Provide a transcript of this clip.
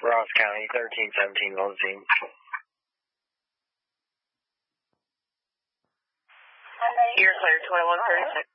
Ross County, 1317 on scene. You're clear, 2136.